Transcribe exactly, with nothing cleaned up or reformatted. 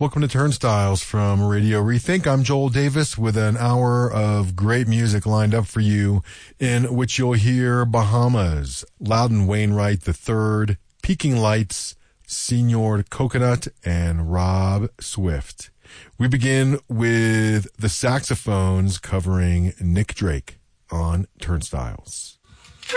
Welcome to Turnstiles from Radio Rethink. I'm Joel Davis with an hour of great music lined up for you, in which you'll hear Bahamas, Loudon Wainwright the third, Peking Lights, Señor Coconut, and Rob Swift. We begin with the saxophones covering Nick Drake on Turnstiles.